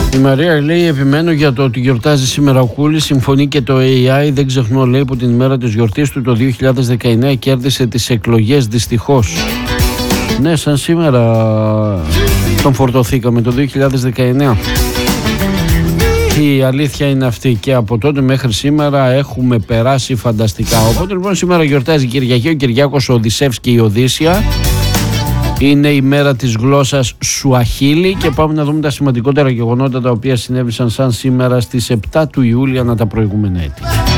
Η Μαρία λέει: επιμένω για το ότι γιορτάζει σήμερα ο Κούλης. Συμφωνεί και το AI. Δεν ξεχνώ, λέει, που την ημέρα της γιορτής του το 2019 κέρδισε τις εκλογές, δυστυχώς. Ναι, σαν σήμερα τον φορτωθήκαμε το 2019. Η αλήθεια είναι αυτή, και από τότε μέχρι σήμερα έχουμε περάσει φανταστικά. Οπότε λοιπόν σήμερα γιορτάζει η Κυριακή, ο Κυριάκος, ο Οδυσσεύς και η Οδύσσια. Είναι η μέρα της γλώσσας Σουαχίλι και πάμε να δούμε τα σημαντικότερα γεγονότα τα οποία συνέβησαν σαν σήμερα στις 7 του Ιούλη ανά τα προηγούμενα έτη.